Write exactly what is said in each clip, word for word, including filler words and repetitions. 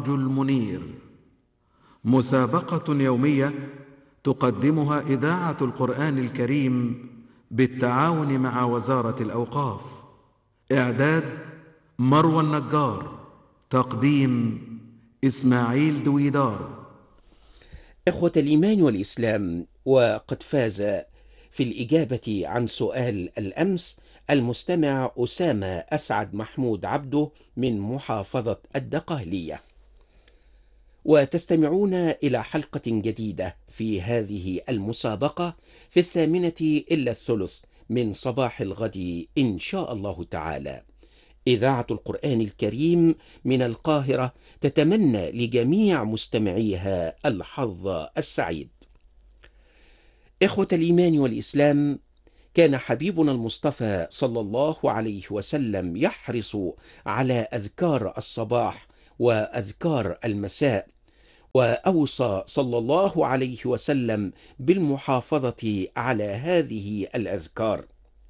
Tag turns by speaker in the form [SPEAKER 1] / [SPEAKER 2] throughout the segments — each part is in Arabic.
[SPEAKER 1] السراج المنير، مسابقة يومية تقدمها إذاعة القرآن الكريم بالتعاون مع وزارة الأوقاف. إعداد مروى النجار، تقديم إسماعيل دويدار.
[SPEAKER 2] إخوة الإيمان والإسلام، وقد فاز في الإجابة عن سؤال الأمس المستمع أسامة أسعد محمود عبده من محافظة الدقهلية. وتستمعون إلى حلقة جديدة في هذه المسابقة في الثامنة إلا الثلث من صباح الغد إن شاء الله تعالى. إذاعة القرآن الكريم من القاهرة تتمنى لجميع مستمعيها الحظ السعيد. إخوة الإيمان والإسلام، كان حبيبنا المصطفى صلى الله عليه وسلم يحرص على أذكار الصباح وأذكار المساء، وأوصى صلى الله عليه وسلم بالمحافظة على هذه الأذكار.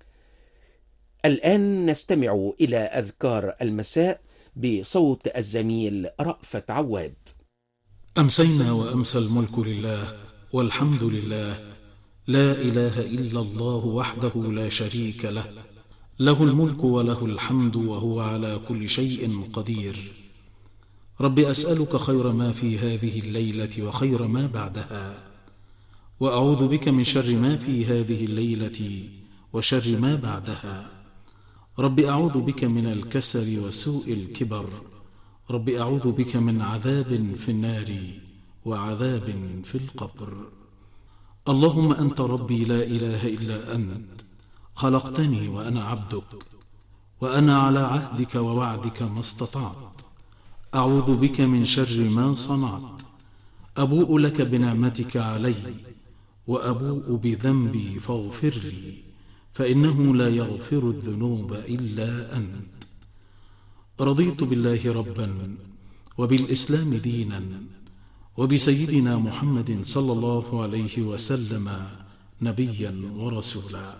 [SPEAKER 2] الآن نستمع إلى أذكار المساء بصوت الزميل رأفت عواد.
[SPEAKER 3] أمسينا وأمسى الملك لله، والحمد لله، لا إله إلا الله وحده لا شريك له، له الملك وله الحمد وهو على كل شيء قدير. رب أسألك خير ما في هذه الليلة وخير ما بعدها، وأعوذ بك من شر ما في هذه الليلة وشر ما بعدها. رب أعوذ بك من الكسل وسوء الكبر. رب أعوذ بك من عذاب في النار وعذاب في القبر. اللهم أنت ربي لا إله إلا أنت، خلقتني وأنا عبدك، وأنا على عهدك ووعدك ما استطعت. أعوذ بك من شر ما صنعت. أبوء لك بنعمتك علي وأبوء بذنبي فاغفر لي، فإنه لا يغفر الذنوب إلا أنت. رضيت بالله ربا وبالإسلام دينا وبسيدنا محمد صلى الله عليه وسلم نبيا ورسولا.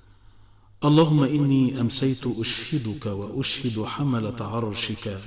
[SPEAKER 3] اللهم إني أمسيت أشهدك وأشهد حملة عرشك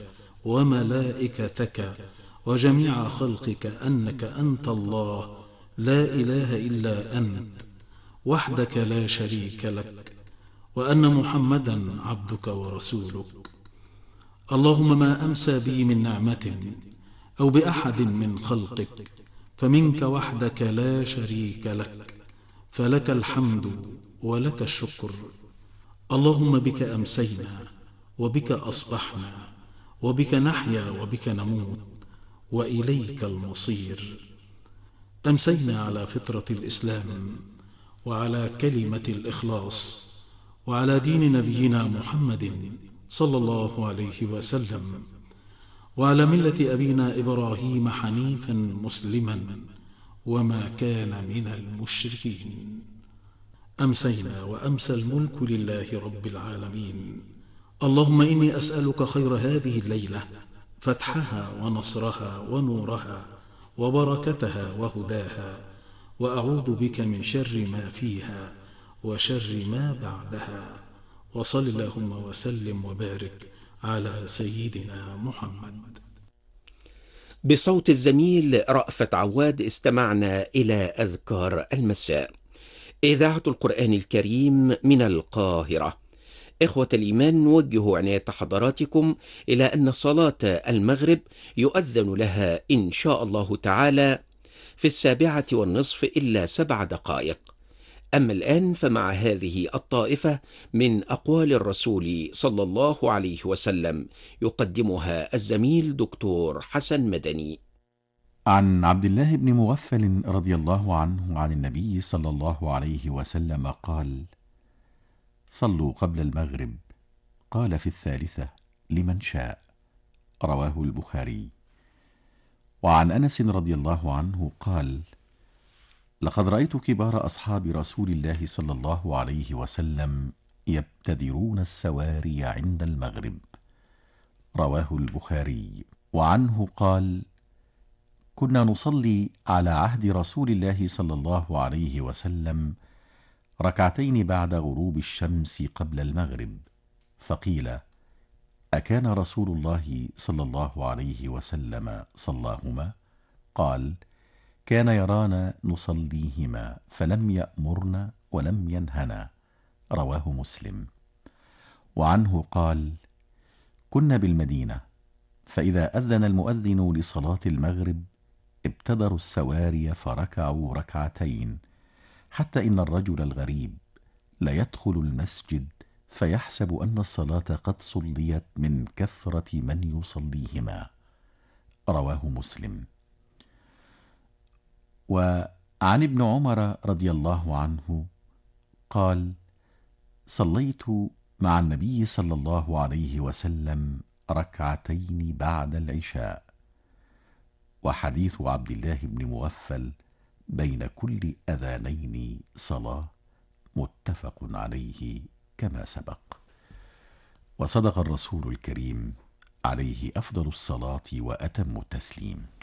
[SPEAKER 3] وملائكتك وجميع خلقك أنك أنت الله لا إله إلا أنت وحدك لا شريك لك، وأن محمدا عبدك ورسولك. اللهم ما أمسى بي من نعمة أو بأحد من خلقك فمنك وحدك لا شريك لك، فلك الحمد ولك الشكر. اللهم بك أمسينا وبك أصبحنا وبك نحيا وبك نموت وإليك المصير. أمسينا على فطرة الإسلام وعلى كلمة الإخلاص وعلى دين نبينا محمد صلى الله عليه وسلم، وعلى ملة أبينا إبراهيم حنيفا مسلما وما كان من المشركين. أمسينا وأمسى الملك لله رب العالمين. اللهم إني أسألك خير هذه الليلة، فتحها ونصرها ونورها وبركتها وهداها، وأعوذ بك من شر ما فيها وشر ما بعدها. وصل اللهم وسلم وبارك على سيدنا محمد.
[SPEAKER 2] بصوت الزميل رأفت عواد استمعنا إلى أذكار المساء. إذاعة القرآن الكريم من القاهرة. إخوة الإيمان، نوجه عناية حضراتكم إلى أن صلاة المغرب يؤذن لها إن شاء الله تعالى في السابعة والنصف إلا سبع دقائق. أما الآن فمع هذه الطائفة من أقوال الرسول صلى الله عليه وسلم يقدمها الزميل دكتور حسن مدني.
[SPEAKER 4] عن عبد الله بن مغفل رضي الله عنه عن النبي صلى الله عليه وسلم قال: صلوا قبل المغرب، قال في الثالثة لمن شاء. رواه البخاري. وعن أنس رضي الله عنه قال: لقد رأيت كبار أصحاب رسول الله صلى الله عليه وسلم يبتدرون السواري عند المغرب. رواه البخاري. وعنه قال: كنا نصلي على عهد رسول الله صلى الله عليه وسلم ركعتين بعد غروب الشمس قبل المغرب، فقيل: أكان رسول الله صلى الله عليه وسلم صلاهما؟ قال: كان يرانا نصليهما فلم يأمرنا ولم ينهنا. رواه مسلم. وعنه قال: كنا بالمدينة، فإذا أذن المؤذن لصلاة المغرب ابتدروا السواري فركعوا ركعتين، حتى إن الرجل الغريب ليدخل المسجد فيحسب أن الصلاة قد صليت من كثرة من يصليهما. رواه مسلم. وعن ابن عمر رضي الله عنه قال: صليت مع النبي صلى الله عليه وسلم ركعتين بعد العشاء. وحديث عبد الله بن مغفل: بين كل أذانين صلاة، متفق عليه كما سبق. وصدق الرسول الكريم عليه أفضل الصلاة وأتم التسليم.